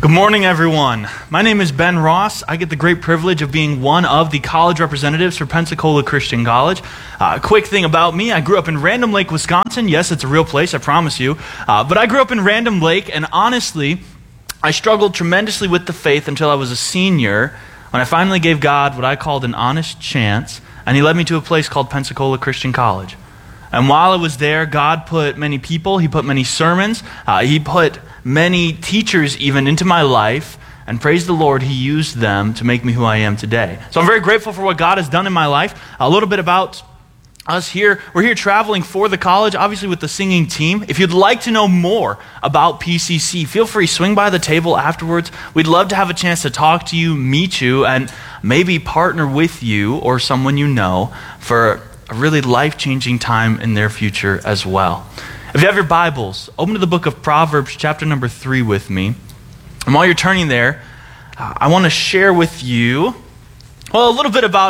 Good morning, everyone. My name is Ben Ross. I get the great privilege of being one of the college representatives for Pensacola Christian College. Quick thing about me, I grew up in Random Lake, Wisconsin. Yes, it's a real place, I promise you. But I grew up in Random Lake, and honestly, I struggled tremendously with the faith until I was a senior, when I finally gave God what I called an honest chance, and He led me to a place called Pensacola Christian College. And while I was there, God put many people, He put many sermons, He put many teachers even into my life, and praise the Lord, He used them to make me who I am today. So I'm very grateful for what God has done in my life. A little bit about us here. We're here traveling for the college, obviously with the singing team. If you'd like to know more about PCC, feel free, swing by the table afterwards. We'd love to have a chance to talk to you, meet you, and maybe partner with you or someone you know for a really life-changing time in their future as well. If you have your Bibles, open to the book of Proverbs, chapter number 3 with me. And while you're turning there, I want to share with you, a little bit about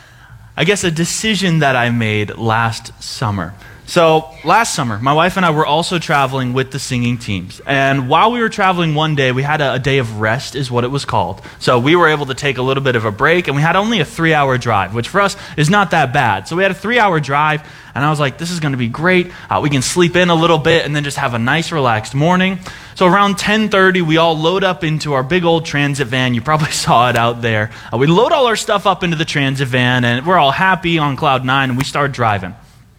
a decision that I made last summer. So last summer, my wife and I were also traveling with the singing teams. And while we were traveling one day, we had a day of rest is what it was called. So we were able to take a little bit of a break, and we had only a 3-hour drive, which for us is not that bad. So we had a 3-hour drive, and I was like, this is going to be great. We can sleep in a little bit and then just have a nice relaxed morning. So around 10:30, we all load up into our big old transit van. You probably saw it out there. We load all our stuff up into the transit van, and we're all happy on cloud 9, and we start driving.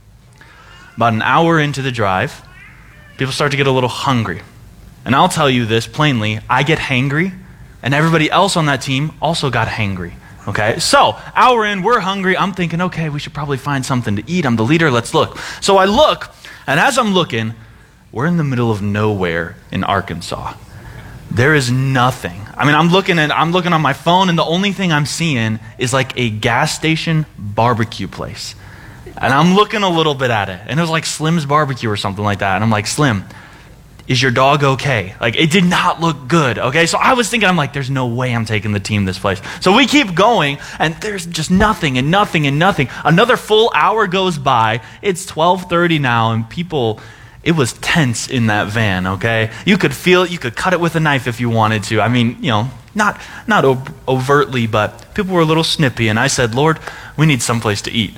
About an hour into the drive, people start to get a little hungry. And I'll tell you this plainly, I get hangry, and everybody else on that team also got hangry. Okay, so hour in, we're hungry. I'm thinking, okay, we should probably find something to eat. I'm the leader, let's look. So I look, and as I'm looking, we're in the middle of nowhere in Arkansas. There is nothing. I mean, I'm looking on my phone, and the only thing I'm seeing is like a gas station barbecue place. And I'm looking a little bit at it, and it was like Slim's Barbecue or something like that. And I'm like, Slim, is your dog okay? Like, it did not look good, okay? So I was thinking, I'm like, there's no way I'm taking the team this place. So we keep going, and there's just nothing and nothing and nothing. Another full hour goes by. It's 12:30 now, and people, it was tense in that van, okay? You could feel it. You could cut it with a knife if you wanted to. I mean, not overtly, but people were a little snippy. And I said, Lord, we need someplace to eat.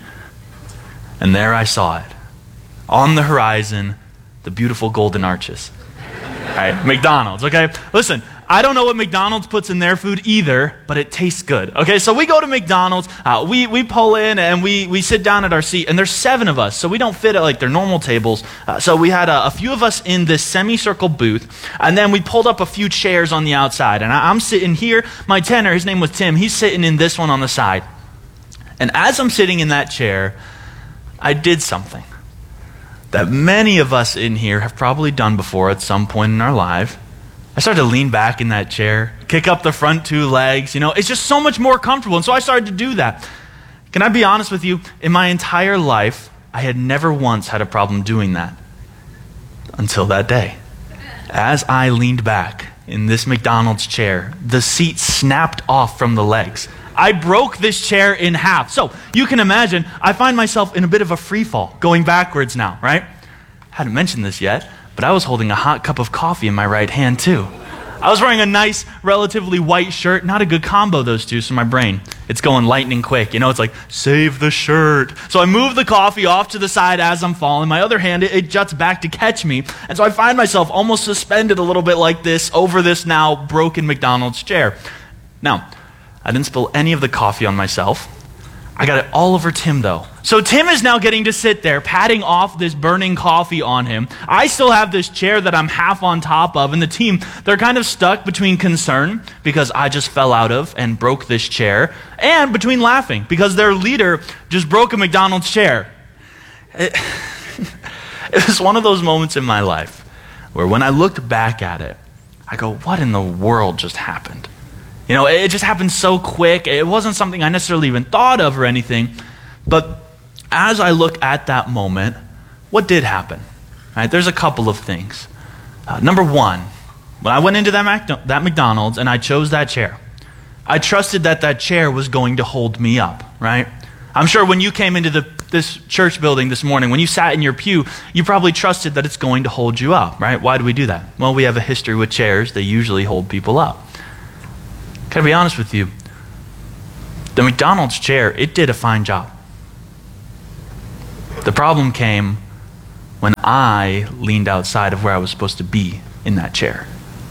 And there I saw it. On the horizon, the beautiful Golden Arches. All right, McDonald's, okay? Listen, I don't know what McDonald's puts in their food either, but it tastes good. Okay, so we go to McDonald's, we pull in, and we sit down at our seat, and there's 7 of us, so we don't fit at like their normal tables. So we had a few of us in this semicircle booth, and then we pulled up a few chairs on the outside. And I'm sitting here, my tenor, his name was Tim, he's sitting in this one on the side. And as I'm sitting in that chair, I did something that many of us in here have probably done before at some point in our life. I started to lean back in that chair, kick up the front 2 legs. It's just so much more comfortable. And so I started to do that. Can I be honest with you? In my entire life, I had never once had a problem doing that until that day. As I leaned back in this McDonald's chair, the seat snapped off from the legs. I broke this chair in half. So you can imagine, I find myself in a bit of a free fall, going backwards now, right? I hadn't mentioned this yet, but I was holding a hot cup of coffee in my right hand too. I was wearing a nice, relatively white shirt. Not a good combo, those two, so my brain, it's going lightning quick. It's like, save the shirt. So I move the coffee off to the side as I'm falling. My other hand, it juts back to catch me. And so I find myself almost suspended a little bit like this over this now broken McDonald's chair. Now, I didn't spill any of the coffee on myself. I got it all over Tim, though. So Tim is now getting to sit there, patting off this burning coffee on him. I still have this chair that I'm half on top of, and the team, they're kind of stuck between concern because I just fell out of and broke this chair, and between laughing because their leader just broke a McDonald's chair. It was one of those moments in my life where when I looked back at it, I go, what in the world just happened? It just happened so quick. It wasn't something I necessarily even thought of or anything. But as I look at that moment, what did happen? Right? There's a couple of things. Number one, when I went into that McDonald's and I chose that chair, I trusted that chair was going to hold me up, right? I'm sure when you came into the this church building this morning, when you sat in your pew, you probably trusted that it's going to hold you up, right? Why do we do that? Well, we have a history with chairs. They usually hold people up. Can I be honest with you? The McDonald's chair, it did a fine job. The problem came when I leaned outside of where I was supposed to be in that chair.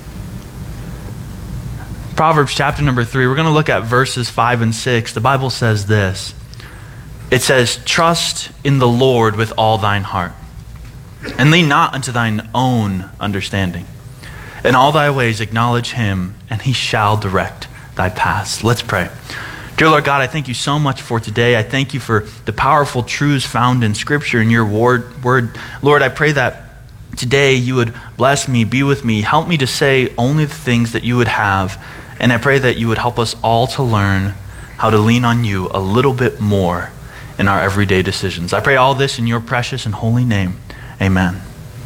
Proverbs chapter number 3, we're going to look at verses 5 and 6. The Bible says this. It says, trust in the Lord with all thine heart, and lean not unto thine own understanding. In all thy ways acknowledge him, and he shall direct thy paths. Let's pray. Dear Lord God, I thank you so much for today. I thank you for the powerful truths found in Scripture and your word. Lord, I pray that today you would bless me, be with me, help me to say only the things that you would have. And I pray that you would help us all to learn how to lean on you a little bit more in our everyday decisions. I pray all this in your precious and holy name. Amen.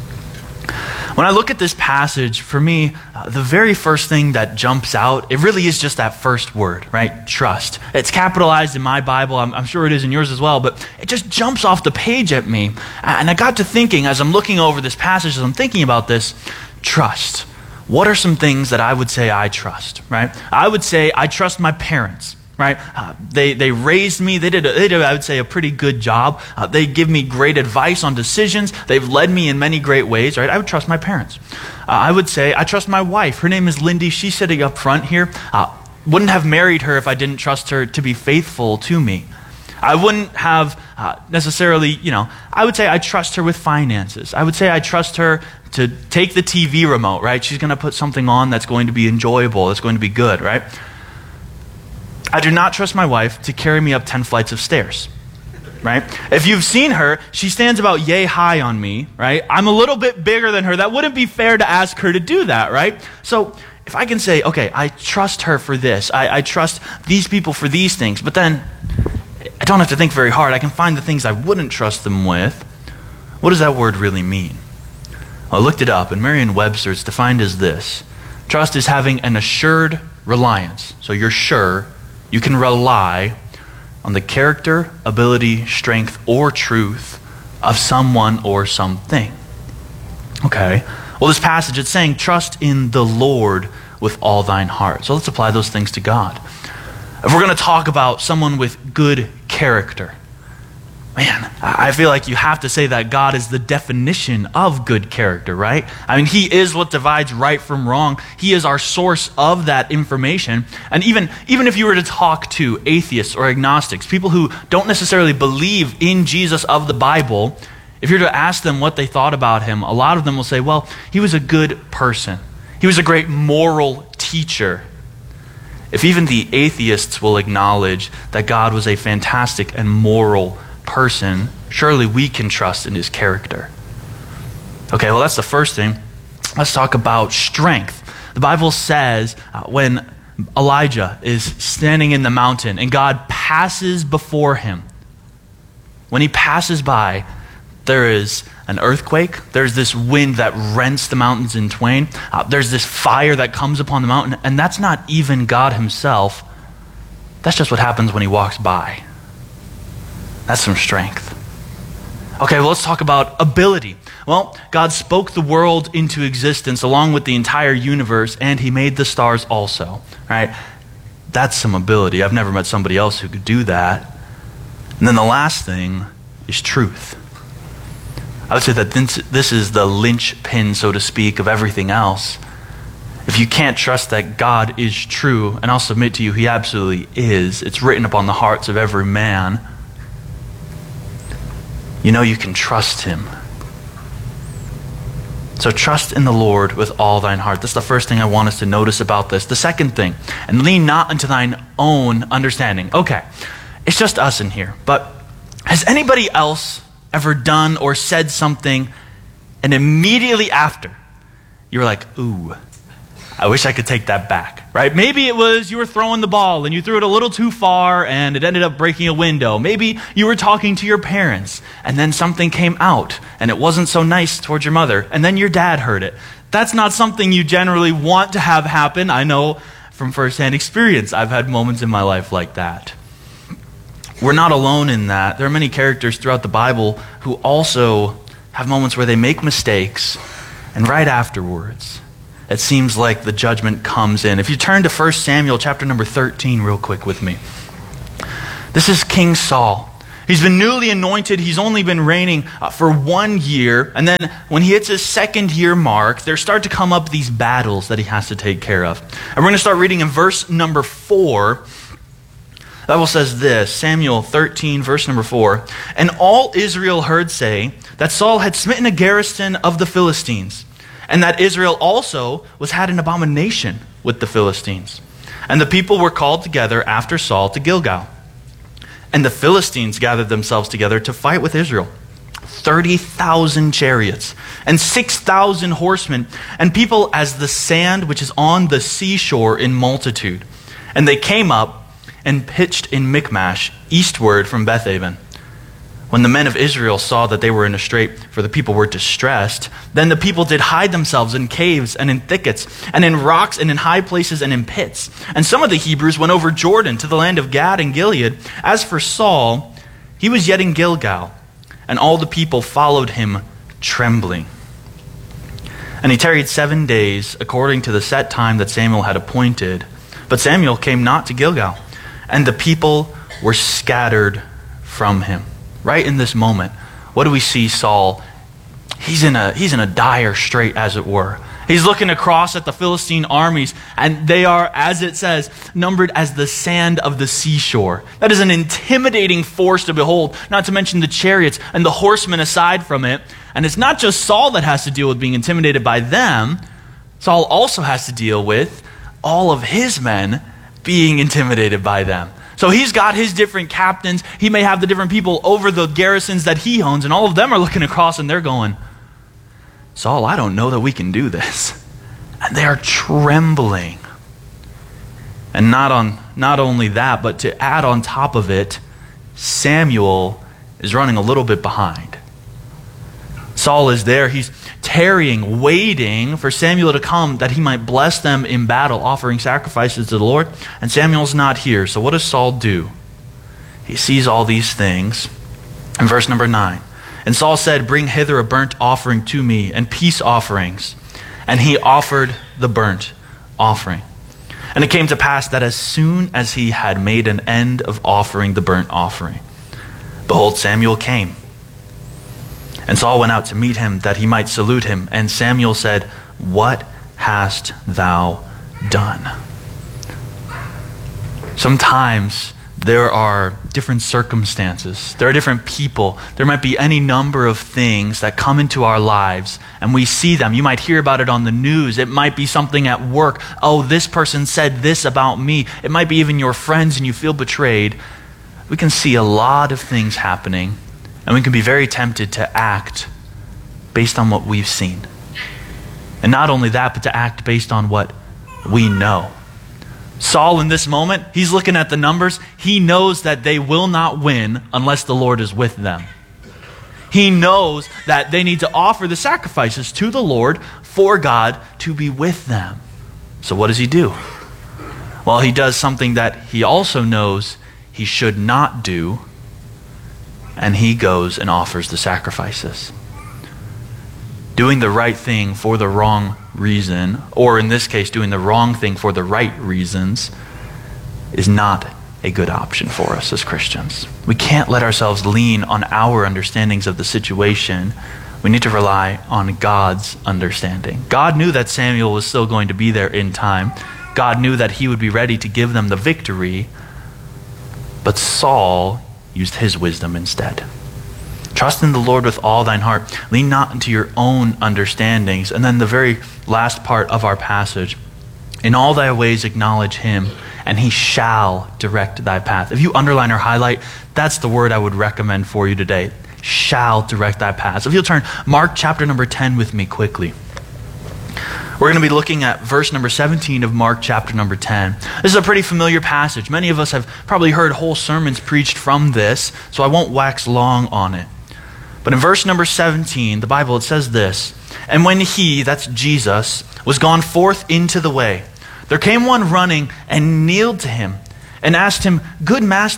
When I look at this passage, for me, the very first thing that jumps out, it really is just that first word, right? Trust. It's capitalized in my Bible. I'm sure it is in yours as well, but it just jumps off the page at me. And I got to thinking, as I'm looking over this passage, as I'm thinking about this, trust. What are some things that I would say I trust, right? I would say I trust my parents, right? They raised me. They did, I would say, a pretty good job. They give me great advice on decisions. They've led me in many great ways, right? I would trust my parents. I would say I trust my wife. Her name is Lindy. She's sitting up front here. Wouldn't have married her if I didn't trust her to be faithful to me. I wouldn't have necessarily, I would say I trust her with finances. I would say I trust her to take the TV remote, right? She's going to put something on that's going to be enjoyable, that's going to be good, right? I do not trust my wife to carry me up 10 flights of stairs, right? If you've seen her, she stands about yay high on me, right? I'm a little bit bigger than her. That wouldn't be fair to ask her to do that, right? So if I can say, okay, I trust her for this. I trust these people for these things, but then I don't have to think very hard. I can find the things I wouldn't trust them with. What does that word really mean? I looked it up, and Merriam-Webster, it's defined as this. Trust is having an assured reliance. So you're sure, you can rely on the character, ability, strength, or truth of someone or something. Okay. Well, this passage, it's saying, trust in the Lord with all thine heart. So let's apply those things to God. If we're going to talk about someone with good character, man, I feel like you have to say that God is the definition of good character, right? I mean, he is what divides right from wrong. He is our source of that information. And even if you were to talk to atheists or agnostics, people who don't necessarily believe in Jesus of the Bible, if you're to ask them what they thought about him, a lot of them will say, well, he was a good person. He was a great moral teacher. If even the atheists will acknowledge that God was a fantastic and moral person, surely we can trust in his character. Okay, well, that's the first thing. Let's talk about strength. The Bible says when Elijah is standing in the mountain and God passes before him, when he passes by, there is an earthquake. There's this wind that rents the mountains in twain. There's this fire that comes upon the mountain, and that's not even God himself. That's just what happens when he walks by. That's some strength. Okay, well, let's talk about ability. Well, God spoke the world into existence along with the entire universe, and he made the stars also, right? That's some ability. I've never met somebody else who could do that. And then the last thing is truth. I would say that this is the linchpin, so to speak, of everything else. If you can't trust that God is true, and I'll submit to you, he absolutely is. It's written upon the hearts of every man. You can trust him. So trust in the Lord with all thine heart. That's the first thing I want us to notice about this. The second thing, and lean not unto thine own understanding. Okay, it's just us in here, but has anybody else ever done or said something and immediately after you were like, ooh, I wish I could take that back, right? Maybe it was you were throwing the ball and you threw it a little too far and it ended up breaking a window. Maybe you were talking to your parents and then something came out and it wasn't so nice towards your mother and then your dad heard it. That's not something you generally want to have happen. I know from firsthand experience, I've had moments in my life like that. we're not alone in that. There are many characters throughout the Bible who also have moments where they make mistakes, and right afterwards, it seems like the judgment comes in. If you turn to 1 Samuel chapter number 13 real quick with me. This is King Saul. He's been newly anointed. He's only been reigning for 1 year. And then when he hits his 2nd year mark, there start to come up these battles that he has to take care of. And we're going to start reading in verse number 4. The Bible says this, Samuel 13, verse number 4. And all Israel heard say that Saul had smitten a garrison of the Philistines, and that Israel also had an abomination with the Philistines. And the people were called together after Saul to Gilgal. And the Philistines gathered themselves together to fight with Israel. 30,000 chariots and 6,000 horsemen, and people as the sand which is on the seashore in multitude. And they came up and pitched in Michmash, eastward from Bethaven. When the men of Israel saw that they were in a strait, for the people were distressed, then the people did hide themselves in caves and in thickets, and in rocks and in high places and in pits. And some of the Hebrews went over Jordan to the land of Gad and Gilead. As for Saul, he was yet in Gilgal, and all the people followed him trembling. And he tarried 7 days, according to the set time that Samuel had appointed. But Samuel came not to Gilgal, and the people were scattered from him. Right in this moment, what do we see Saul? He's in a dire strait, as it were. He's looking across at the Philistine armies, and they are, as it says, numbered as the sand of the seashore. That is an intimidating force to behold, not to mention the chariots and the horsemen aside from it. And it's not just Saul that has to deal with being intimidated by them. Saul also has to deal with all of his men being intimidated by them. So he's got his different captains. He may have the different people over the garrisons that he owns, and all of them are looking across and they're going, Saul, I don't know that we can do this. And they are trembling. And not only that, but to add on top of it, Samuel is running a little bit behind. Saul is there. He's tarrying, waiting for Samuel to come that he might bless them in battle, offering sacrifices to the Lord. And Samuel's not here. So what does Saul do? He sees all these things. In verse number 9, and Saul said, bring hither a burnt offering to me and peace offerings. And he offered the burnt offering. And it came to pass that as soon as he had made an end of offering the burnt offering, behold, Samuel came. And Saul went out to meet him, that he might salute him. And Samuel said, what hast thou done? Sometimes there are different circumstances. There are different people. There might be any number of things that come into our lives, and we see them. You might hear about it on the news. It might be something at work. Oh, this person said this about me. It might be even your friends, and you feel betrayed. We can see a lot of things happening, and we can be very tempted to act based on what we've seen. And not only that, but to act based on what we know. Saul, in this moment, he's looking at the numbers. He knows that they will not win unless the Lord is with them. He knows that they need to offer the sacrifices to the Lord for God to be with them. So what does he do? Well, he does something that he also knows he should not do, and he goes and offers the sacrifices. Doing the right thing for the wrong reason, or in this case, doing the wrong thing for the right reasons, is not a good option for us as Christians. We can't let ourselves lean on our understandings of the situation. We need to rely on God's understanding. God knew that Samuel was still going to be there in time. God knew that he would be ready to give them the victory, but Saul used his wisdom instead. Trust in the Lord with all thine heart. Lean not into your own understandings. And then the very last part of our passage, in all thy ways acknowledge him, and he shall direct thy path. If you underline or highlight, that's the word I would recommend for you today. Shall direct thy path. So if you'll turn Mark chapter number 10 with me quickly. We're going to be looking at verse number 17 of Mark chapter number 10. This is a pretty familiar passage. Many of us have probably heard whole sermons preached from this, so I won't wax long on it. But in verse number 17, the Bible, it says this, and when he, that's Jesus, was gone forth into the way, there came one running and kneeled to him and asked him, good master,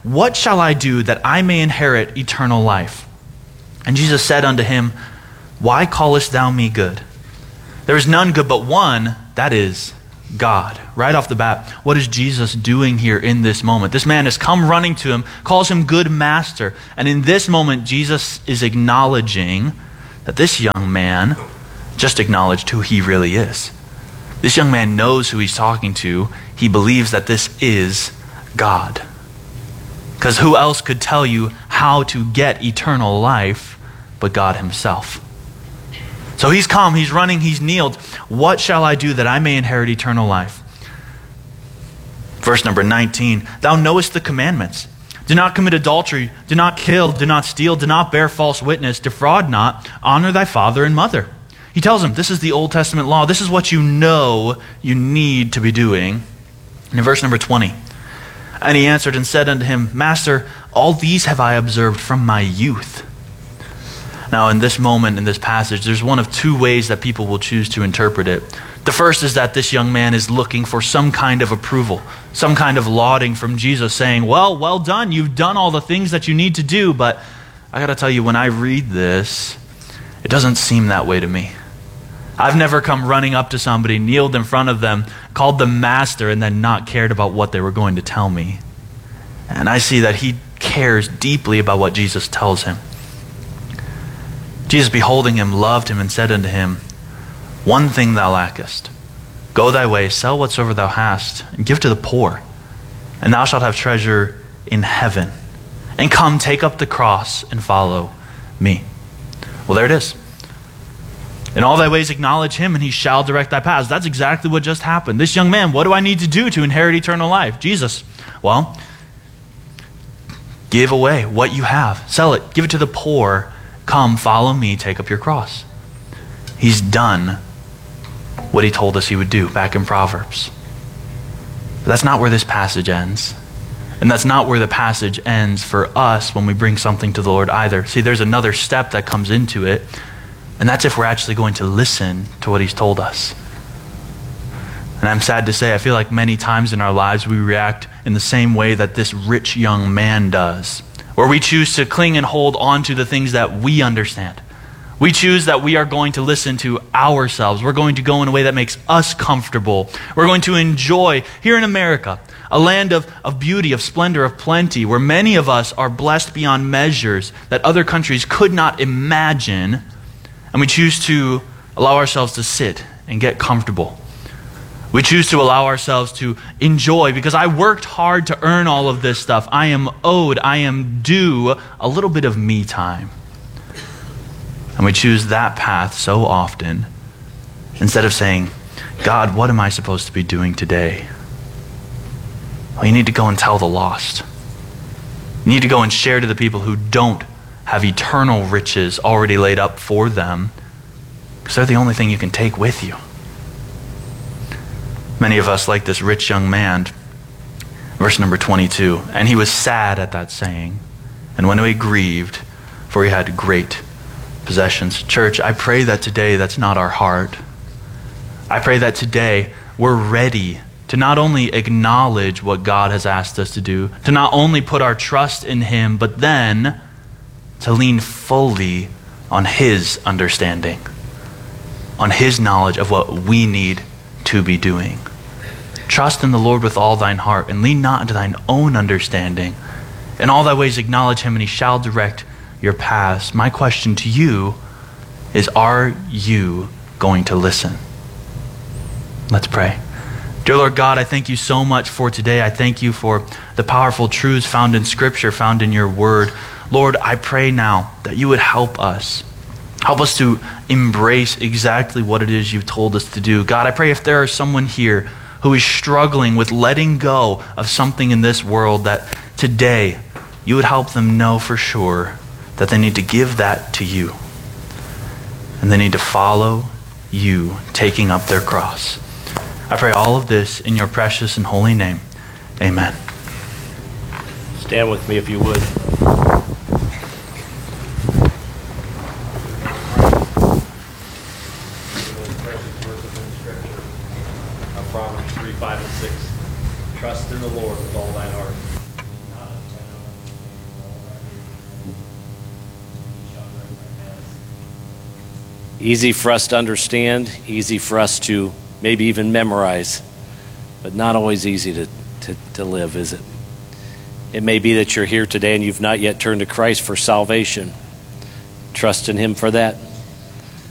what shall I do that I may inherit eternal life? And Jesus said unto him, why callest thou me good? There is none good but one, that is God. Right off the bat, what is Jesus doing here in this moment? This man has come running to him, calls him good master. And in this moment, Jesus is acknowledging that this young man just acknowledged who he really is. This young man knows who he's talking to. He believes that this is God. Because who else could tell you how to get eternal life but God himself? So he's come, he's running, he's kneeled. What shall I do that I may inherit eternal life? Verse number 19, thou knowest the commandments. Do not commit adultery, do not kill, do not steal, do not bear false witness, defraud not, honor thy father and mother. He tells him, this is the Old Testament law. This is what you know you need to be doing. And in verse number 20, and he answered and said unto him, Master, all these have I observed from my youth. Now, in this moment, in this passage, there's one of two ways that people will choose to interpret it. The first is that this young man is looking for some kind of approval, some kind of lauding from Jesus, saying, well done, you've done all the things that you need to do, but I got to tell you, when I read this, it doesn't seem that way to me. I've never come running up to somebody, kneeled in front of them, called them master, and then not cared about what they were going to tell me. And I see that he cares deeply about what Jesus tells him. Jesus, beholding him, loved him, and said unto him, one thing thou lackest. Go thy way, sell whatsoever thou hast, and give to the poor, and thou shalt have treasure in heaven. And come, take up the cross, and follow me. Well, there it is. In all thy ways acknowledge him, and he shall direct thy paths. That's exactly what just happened. This young man, what do I need to do to inherit eternal life? Jesus, well, give away what you have. Sell it. Give it to the poor. Come, follow me, take up your cross. He's done what he told us he would do back in Proverbs. But that's not where this passage ends. And that's not where the passage ends for us when we bring something to the Lord either. See, there's another step that comes into it, and that's if we're actually going to listen to what he's told us. And I'm sad to say, I feel like many times in our lives we react in the same way that this rich young man does, where we choose to cling and hold on to the things that we understand. We choose that we are going to listen to ourselves. We're going to go in a way that makes us comfortable. We're going to enjoy, here in America, a land of beauty, of splendor, of plenty, where many of us are blessed beyond measures that other countries could not imagine. And we choose to allow ourselves to sit and get comfortable. We choose to allow ourselves to enjoy, because I worked hard to earn all of this stuff. I am owed, I am due a little bit of me time. And we choose that path so often instead of saying, God, what am I supposed to be doing today? Well, you need to go and tell the lost. You need to go and share to the people who don't have eternal riches already laid up for them, because they're the only thing you can take with you. Many of us, like this rich young man, verse number 22, and he was sad at that saying, and when he grieved, for he had great possessions. Church, I pray that today that's not our heart. I pray that today we're ready to not only acknowledge what God has asked us to do, to not only put our trust in him, but then to lean fully on his understanding, on his knowledge of what we need to be doing. Trust in the Lord with all thine heart, and lean not into thine own understanding. In all thy ways acknowledge him, and he shall direct your paths. My question to you is, are you going to listen? Let's pray. Dear Lord God, I thank you so much for today. I thank you for the powerful truths found in Scripture, found in your word. Lord, I pray now that you would help us. Help us to embrace exactly what it is you've told us to do. God, I pray if there is someone here who is struggling with letting go of something in this world, that today you would help them know for sure that they need to give that to you. And they need to follow you, taking up their cross. I pray all of this in your precious and holy name. Amen. Stand with me if you would. Proverbs 3, 5, and 6. Trust in the Lord with all thine heart. Easy for us to understand, easy for us to maybe even memorize, but not always easy to live, is it? It may be that you're here today and you've not yet turned to Christ for salvation. Trust in Him for that.